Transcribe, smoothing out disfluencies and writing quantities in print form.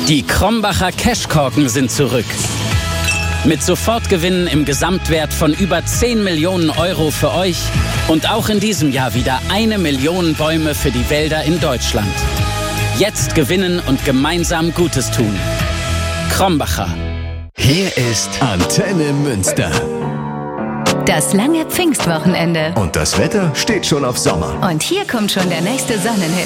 Die Krombacher Cashkorken sind zurück. Mit Sofortgewinnen im Gesamtwert von über 10 Millionen Euro für euch und auch in diesem Jahr wieder 1 Million Bäume für die Wälder in Deutschland. Jetzt gewinnen und gemeinsam Gutes tun. Krombacher. Hier ist Antenne Münster. Das lange Pfingstwochenende. Und das Wetter steht schon auf Sommer. Und hier kommt schon der nächste Sonnenhit.